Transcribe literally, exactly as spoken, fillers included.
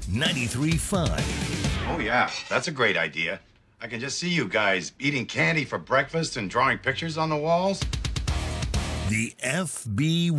ninety-three point five. Oh, yeah, that's a great idea. I can just see you guys eating candy for breakfast and drawing pictures on the walls. The F B